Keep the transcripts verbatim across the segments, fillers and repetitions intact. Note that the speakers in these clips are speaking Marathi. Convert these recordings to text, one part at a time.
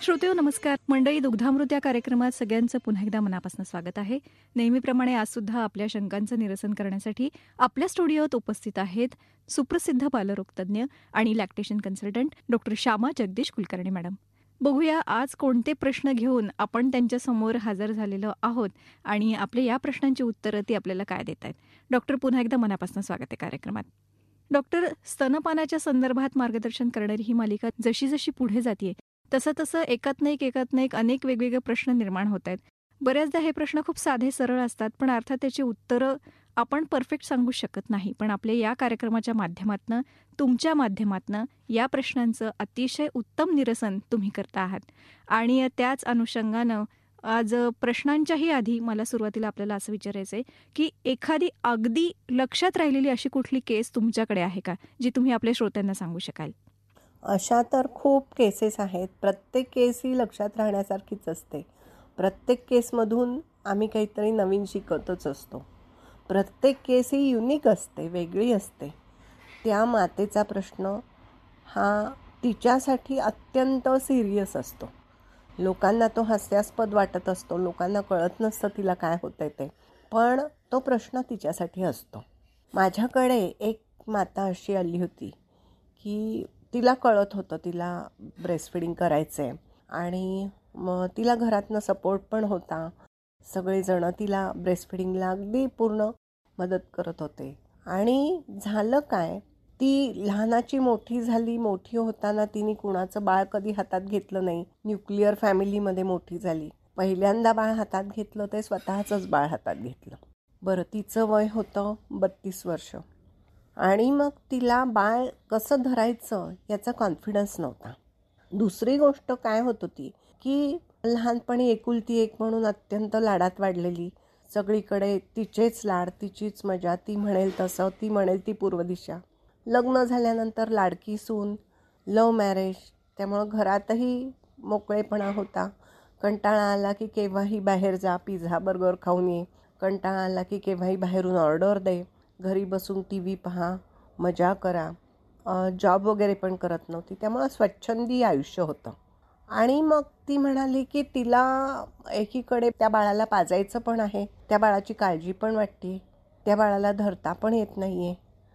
श्रोतेहो नमस्कार. मंडळी, दुग्धामृत या कार्यक्रमात सगळ्यांचं पुन्हा एकदा मनापासून स्वागत आहे. नेहमीप्रमाणे आज सुद्धा आपल्या शंकांचं निरसन करण्यासाठी आपल्या स्टुडिओत उपस्थित आहेत सुप्रसिद्ध बालरोगतज्ञ आणि lactation consultant doctor Shyama Jagdish Kulkarni madam. बघूया आज कोणते प्रश्न घेऊन आपण त्यांच्यासमोर हजर झालेलो आहोत आणि आपल्या या प्रश्नांची उत्तरं ती आपल्याला काय देत आहेत. डॉक्टर, पुन्हा एकदा मनापासून स्वागत आहे कार्यक्रमात. डॉक्टर, स्तनपानाच्या संदर्भात मार्गदर्शन करणारी ही मालिका जशी जशी पुढे जाते तसं तसं एकात ना एक एकात ना एक अनेक वेगवेगळे प्रश्न निर्माण होत आहेत. बऱ्याचदा हे प्रश्न खूप साधे सरळ असतात, पण अर्थात त्याची उत्तरं आपण परफेक्ट सांगू शकत नाही. पण आपल्या या कार्यक्रमाच्या माध्यमातनं, तुमच्या माध्यमातनं या प्रश्नांचं अतिशय उत्तम निरसन तुम्ही करता आहात. आणि त्याच अनुषंगानं आज प्रश्नांच्याही आधी मला सुरुवातीला आपल्याला असं विचारायचं आहे की एखादी अगदी लक्षात राहिलेली अशी कुठली केस तुमच्याकडे आहे का, जी तुम्ही आपल्या श्रोत्यांना सांगू शकाल? अशा तर खूप केसेस आहेत. प्रत्येक केस ही लक्षात राहण्यासारखीच असते. प्रत्येक केसमधून आम्ही काहीतरी नवीन शिकतच असतो. प्रत्येक केस ही युनिक असते, वेगळी असते. त्या मातेचा प्रश्न हा तिच्यासाठी अत्यंत सिरियस असतो. लोकांना तो हास्यास्पद वाटत असतो, लोकांना कळत नसतं तिला काय होतंय ते, पण तो प्रश्न तिच्यासाठी असतो. माझ्याकडे एक माता अशी आली होती की तिला कळत होतं तिला ब्रेस्टफीडिंग करायचं आहे आणि मग तिला घरातनं सपोर्ट पण होता. सगळेजणं तिला ब्रेस्टफीडिंगला अगदी पूर्ण मदत करत होते. आणि झालं काय, ती लहानाची मोठी झाली. मोठी होताना तिने कुणाचं बाळ कधी हातात घेतलं नाही. न्यूक्लिअर फॅमिलीमध्ये मोठी झाली. पहिल्यांदा बाळ हातात घेतलं ते स्वतःचंच बाळ हातात घेतलं. बरं, तिचं वय होतं बत्तीस वर्ष आणि मग तिला बाळ कसं धरायचं याचा कॉन्फिडन्स नव्हता. दुसरी गोष्ट काय होत होती की लहानपणी एकुलती एक म्हणून अत्यंत लाडात वाढलेली. सगळीकडे तिचेच लाड, तिचीच मजा, ती म्हणेल तसं, ती म्हणेल ती पूर्व दिशा. लग्न झाल्यानंतर लाडकी सून, लव्ह मॅरेज, त्यामुळं घरातही मोकळेपणा होता. कंटाळा आला की केव्हाही बाहेर जा, पिझ्झा बर्गर खाऊन ये. कंटाळा आला की केव्हाही बाहेरून ऑर्डर दे. घरी बसून टी व्ही पहा, मजा करा. जॉब वगैरे पण करत नव्हती, त्यामुळं स्वच्छंदी आयुष्य होतं. आणि मग ती म्हणाली की तिला एकीकडे त्या बाळाला पाजायचं पण आहे, त्या बाळाची काळजी पण वाटते, त्या बाळाला धरता पण येत नाही आहे.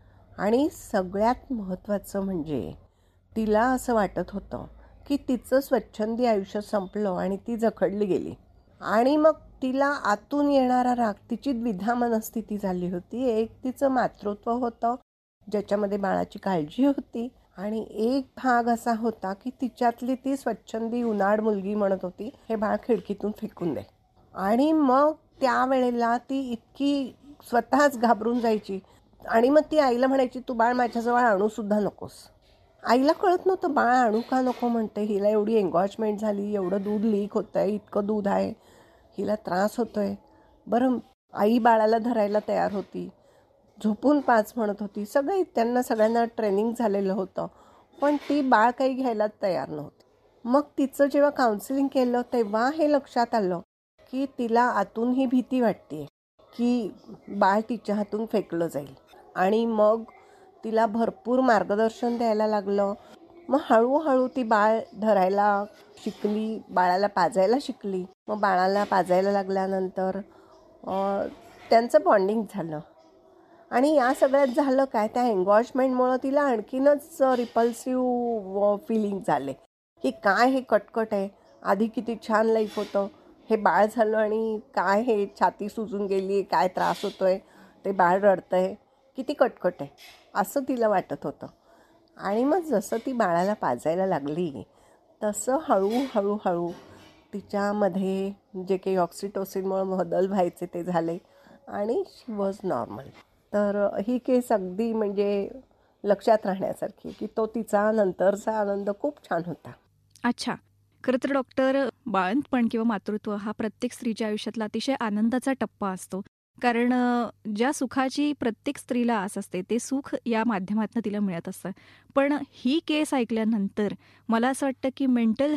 आणि सगळ्यात महत्त्वाचं म्हणजे तिला असं वाटत होतं की तिचं स्वच्छंदी आयुष्य संपलं आणि ती जखडली गेली. आणि मग तिला आतून येणारा राग, तिची द्विधा मनस्थिती झाली होती. एक तिचं मातृत्व होतं ज्याच्यामध्ये बाळाची काळजी होती आणि एक भाग असा होता की तिच्यातली ती स्वच्छंदी उनाड मुलगी म्हणत होती, हे बाळ खिडकीतून फेकून दे. आणि मग त्यावेळेला ती इतकी स्वतःच घाबरून जायची आणि मग ती आईला म्हणायची, तू बाळ माझ्याजवळ आणूसुद्धा नकोस. आईला कळत नव्हतं बाळ आणू का नको म्हणते. हिला एवढी एंगॉजमेंट झाली, एवढं दूध लीक होतं आहे, इतकं दूध आहे, हिला त्रास होतो आहे. बरं, आई बाळाला धरायला तयार होती, झोपून पाच म्हणत होती. सगळे त्यांना सगळ्यांना ट्रेनिंग झालेलं होतं, पण ती बाळ काही घ्यायला तयार नव्हती. मग तिचं जेव्हा काउन्सिलिंग केलं तेव्हा हे लक्षात आलं की तिला आतून ही भीती वाटते की बाळ तिच्या हातून फेकलं जाईल. आणि मग तिला भरपूर मार्गदर्शन द्यायला लागलं. मग हळूहळू ती बाळ धरायला शिकली, बाळाला पाजायला शिकली. मग बाळाला पाजायला लागल्यानंतर त्यांचं बॉन्डिंग झालं. आणि या सगळ्यात झालं काय, त्या एंगॉजमेंटमुळं तिला आणखीनच रिपल्सिव्ह फिलिंग झाले की काय हे कटकट आहे, आधी किती छान लाईफ होतं, हे बाळ झालं आणि काय हे छाती सुजून गेली, काय त्रास होतो आहे, ते बाळ रडतं आहे, किती कटकट आहे, असं तिला वाटत होतं. आणि मग जसं ती बाळाला पाजायला लागली तसं हळूहळू हळू तिच्यामध्ये जे काही ऑक्सिटोसिनमुळे बदल व्हायचे ते झाले आणि शी वॉज नॉर्मल. तर ही केस अगदी म्हणजे लक्षात राहण्यासारखी की तो तिचा नंतरचा आनंद खूप छान होता. अच्छा, खरं तर डॉक्टर, बाळंतपण किंवा मातृत्व हा प्रत्येक स्त्रीच्या आयुष्यातला अतिशय आनंदाचा टप्पा असतो. कारण ज्या सुखाची प्रत्येक स्त्रीला आस असते ते सुख या माध्यमातून तिला मिळत असतं. पण ही केस ऐकल्यानंतर मला असं वाटतं की मेंटल